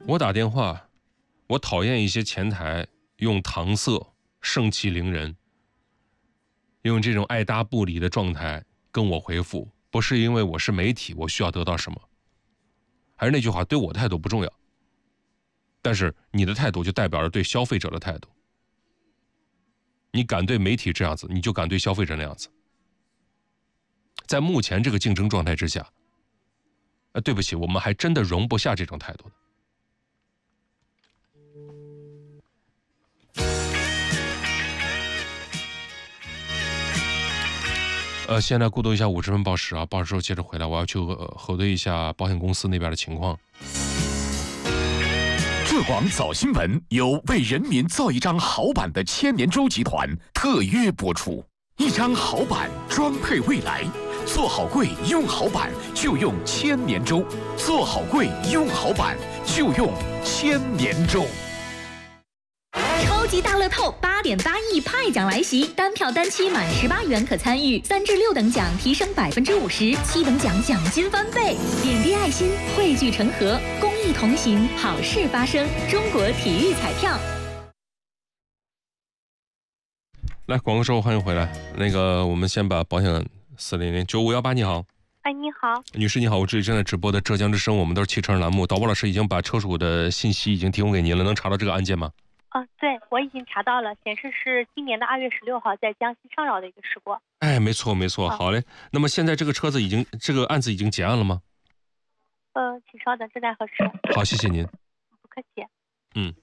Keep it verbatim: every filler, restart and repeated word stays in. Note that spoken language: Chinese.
我打电话，我讨厌一些前台用搪塞、盛气凌人，用这种爱答不理的状态跟我回复，不是因为我是媒体，我需要得到什么，还是那句话，对我态度不重要，但是你的态度就代表着对消费者的态度。你敢对媒体这样子，你就敢对消费者那样子。在目前这个竞争状态之下，呃，对不起，我们还真的容不下这种态度的。呃，现在过渡一下五十分报时啊，报时之后接着回来，我要去呃核对一下保险公司那边的情况。 浙广早新闻由为人民造一张好版的千年舟集团特约播出，一张好版装配未来，做好柜用好版就用千年舟，做好柜用好版就用千年舟。 超级大乐透八点八亿派奖来袭，单票单期满十八元可参与，三至六等奖提升百分之五十，七等奖奖金翻倍。点滴爱心，汇聚成河，公益同行，好事发生。中国体育彩票。 来，广告之后欢迎回来。那个，我们先把保险四零零九五幺八，你好。 哎，你好， 女士你好，我这里正在直播的浙江之声，我们都是汽车栏目，导播老师已经把车主的信息已经提供给您了，能查到这个案件吗？ 哦，对，我已经查到了，显示是今年的二月十六号在江西上饶的一个事故。 哎，没错没错，好嘞。那么现在这个车子已经，这个案子已经结案了吗？ 呃，请稍等，正在核实。 好，谢谢您。 不客气。 嗯。